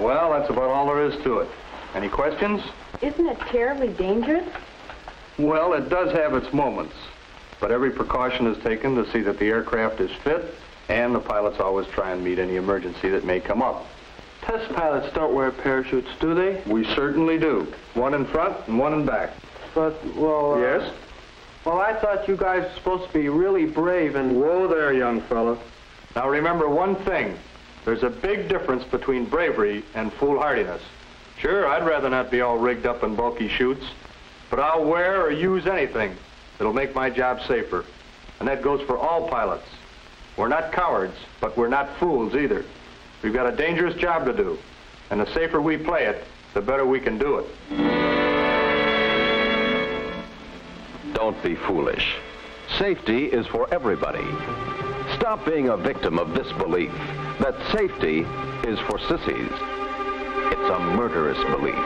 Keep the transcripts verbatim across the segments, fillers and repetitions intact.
Well, that's about all there is to it. Any questions? Isn't it terribly dangerous? Well, it does have its moments. But every precaution is taken to see that the aircraft is fit, and the pilots always try and meet any emergency that may come up. Test pilots don't wear parachutes, do they? We certainly do. One in front and one in back. But, well... Uh, yes? Well, I thought you guys were supposed to be really brave and... Whoa there, young fella. Now remember one thing. There's a big difference between bravery and foolhardiness. Sure, I'd rather not be all rigged up in bulky chutes, but I'll wear or use anything that'll make my job safer. And that goes for all pilots. We're not cowards, but we're not fools either. We've got a dangerous job to do, and the safer we play it, the better we can do it. Don't be foolish. Safety is for everybody. Stop being a victim of this belief that safety is for sissies. It's a murderous belief.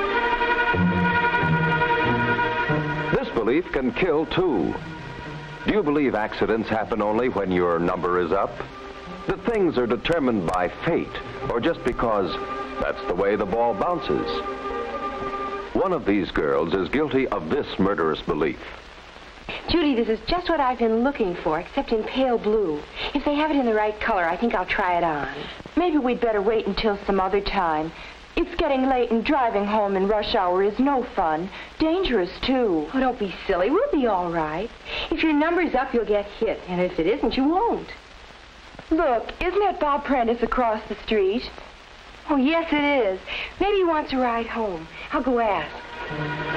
This belief can kill too. Do you believe accidents happen only when your number is up? That things are determined by fate, or just because that's the way the ball bounces? One of these girls is guilty of this murderous belief. Judy, this is just what I've been looking for, except in pale blue. If they have it in the right color, I think I'll try it on. Maybe we'd better wait until some other time. It's getting late and driving home in rush hour is no fun. Dangerous, too. Oh, don't be silly. We'll be all right. If your number's up, you'll get hit. And if it isn't, you won't. Look, isn't that Bob Prentice across the street? Oh, yes, it is. Maybe he wants a ride home. I'll go ask.